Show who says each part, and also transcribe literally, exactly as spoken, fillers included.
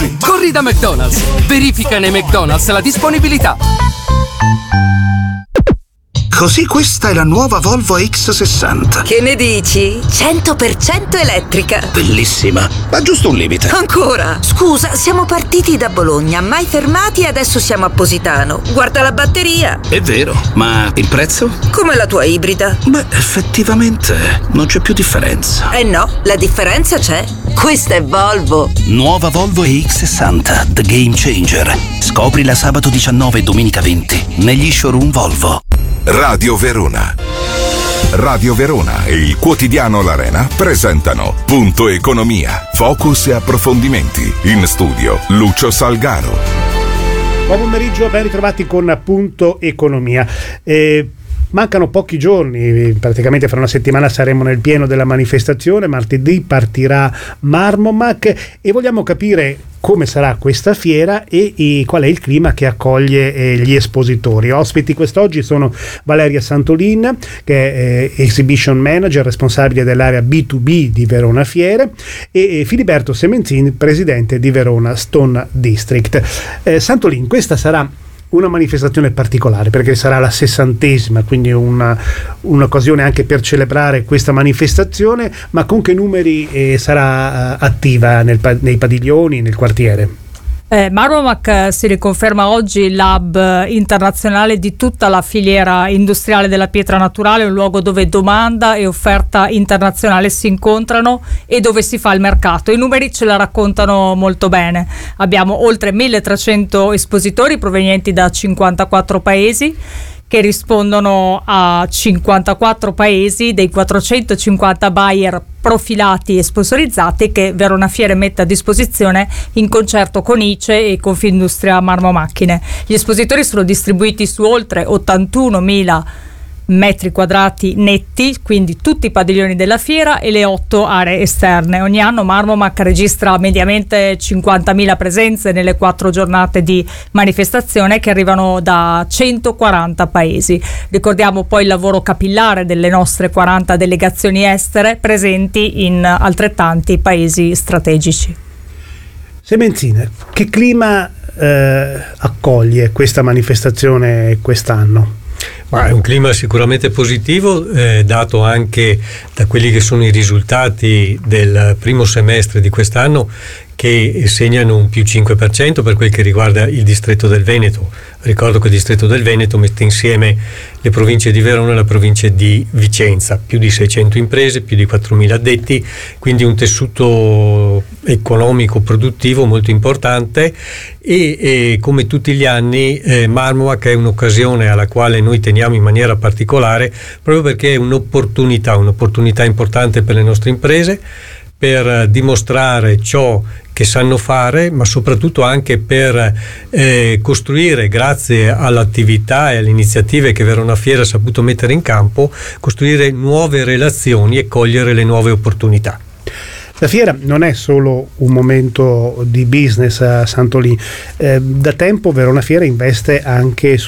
Speaker 1: Corri da McDonald's. Verifica nei McDonald's la disponibilità.
Speaker 2: Così questa è la nuova Volvo X sessanta.
Speaker 3: Che ne dici? cento per cento elettrica.
Speaker 2: Bellissima, ma giusto un limite.
Speaker 3: Ancora? Scusa, siamo partiti da Bologna, mai fermati e adesso siamo a Positano. Guarda la batteria.
Speaker 2: È vero, ma il prezzo?
Speaker 3: Come la tua ibrida.
Speaker 2: Beh, effettivamente non c'è più differenza.
Speaker 3: Eh no, la differenza c'è. Questa è Volvo.
Speaker 2: Nuova Volvo E X sessanta, The Game Changer. Scoprila sabato diciannove e domenica venti negli showroom Volvo.
Speaker 4: Radio Verona. Radio Verona e il quotidiano L'Arena presentano Punto Economia. Focus e approfondimenti. In studio Lucio Salgaro.
Speaker 5: Buon pomeriggio, ben ritrovati con Punto Economia. Eh, Mancano pochi giorni, praticamente fra una settimana saremo nel pieno della manifestazione. Martedì partirà Marmomac e vogliamo capire come sarà questa fiera e, e qual è il clima che accoglie eh, gli espositori. Ospiti quest'oggi sono Valeria Santolin, che è eh, Exhibition Manager, responsabile dell'area B due B di Verona Fiere, e, e Filiberto Semenzin, presidente di Verona Stone District. Eh, Santolin, questa sarà una manifestazione particolare perché sarà la sessantesima, quindi una, un'occasione anche per celebrare questa manifestazione, ma con che numeri eh, sarà uh, attiva nel, nei padiglioni, nel quartiere?
Speaker 6: Eh, Marmomac si riconferma oggi il hub internazionale di tutta la filiera industriale della pietra naturale, un luogo dove domanda e offerta internazionale si incontrano e dove si fa il mercato. I numeri ce la raccontano molto bene. Abbiamo oltre milletrecento espositori provenienti da cinquantaquattro paesi, che rispondono a cinquantaquattro paesi dei quattrocentocinquanta buyer profilati e sponsorizzati che Verona Fiere mette a disposizione in concerto con I C E e Confindustria Marmomacchine. Gli espositori sono distribuiti su oltre ottantunomila metri quadrati netti, quindi tutti i padiglioni della fiera e le otto aree esterne. Ogni anno Marmomac registra mediamente cinquantamila presenze nelle quattro giornate di manifestazione che arrivano da centoquaranta paesi. Ricordiamo poi il lavoro capillare delle nostre quaranta delegazioni estere presenti in altrettanti paesi strategici.
Speaker 5: Semenzina, che clima eh, accoglie questa manifestazione quest'anno?
Speaker 7: Ma è un clima sicuramente positivo, eh, dato anche da quelli che sono i risultati del primo semestre di quest'anno, che segnano un più cinque per cento per quel che riguarda il distretto del Veneto. Ricordo che il distretto del Veneto mette insieme le province di Verona e la provincia di Vicenza, più di seicento imprese, più di quattromila addetti, quindi un tessuto economico produttivo molto importante e, e come tutti gli anni eh, Marmomac è un'occasione alla quale noi teniamo in maniera particolare, proprio perché è un'opportunità, un'opportunità importante per le nostre imprese, per dimostrare ciò che sanno fare, ma soprattutto anche per eh, costruire, grazie all'attività e alle iniziative che Verona Fiere ha saputo mettere in campo, costruire nuove relazioni e cogliere le nuove opportunità.
Speaker 5: La fiera non è solo un momento di business a Santolin, eh, da tempo Verona Fiera investe anche